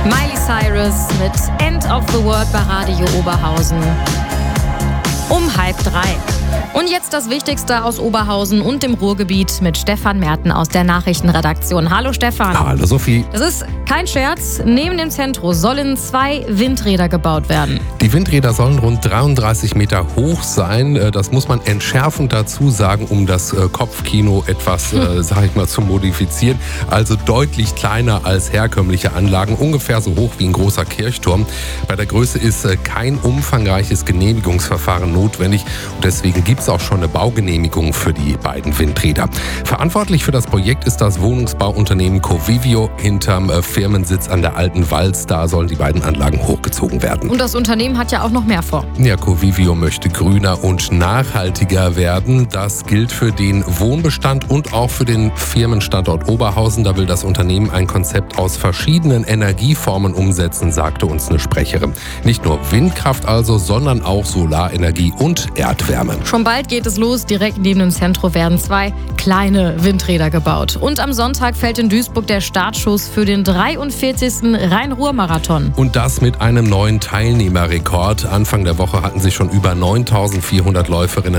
Miley Cyrus mit End of the World bei Radio Oberhausen. Um 2:30. Und jetzt das Wichtigste aus Oberhausen und dem Ruhrgebiet mit Stefan Merten aus der Nachrichtenredaktion. Hallo Stefan. Hallo Sophie. Das ist kein Scherz. Neben dem Zentrum sollen 2 Windräder gebaut werden. Die Windräder sollen rund 33 Meter hoch sein. Das muss man entschärfend dazu sagen, um das Kopfkino etwas, zu modifizieren. Also deutlich kleiner als herkömmliche Anlagen, ungefähr so hoch wie ein großer Kirchturm. Bei der Größe ist kein umfangreiches Genehmigungsverfahren notwendig und deswegen gibt es auch schon eine Baugenehmigung für die beiden Windräder. Verantwortlich für das Projekt ist das Wohnungsbauunternehmen Covivio hinterm Firmensitz an der Alten Walz. Da sollen die beiden Anlagen hochgezogen werden. Und das Unternehmen hat ja auch noch mehr vor. Ja, Covivio möchte grüner und nachhaltiger werden. Das gilt für den Wohnbestand und auch für den Firmenstandort Oberhausen. Da will das Unternehmen ein Konzept aus verschiedenen Energieformen umsetzen, sagte uns eine Sprecherin. Nicht nur Windkraft also, sondern auch Solarenergie und Erdwärme. Schon bald geht es los. Direkt neben dem Zentrum werden 2 kleine Windräder gebaut. Und am Sonntag fällt in Duisburg der Startschuss für den 43. Rhein-Ruhr-Marathon. Und das mit einem neuen Teilnehmerrekord. Anfang der Woche hatten sich schon über 9.400 Läuferinnen